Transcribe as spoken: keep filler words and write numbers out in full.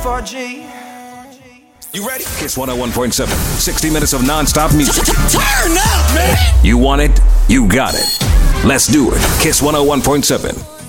four G. You ready? Kiss one oh one point seven. sixty minutes of non-stop music. Turn up, man! You want it? You got it. Let's do it. Kiss one oh one point seven.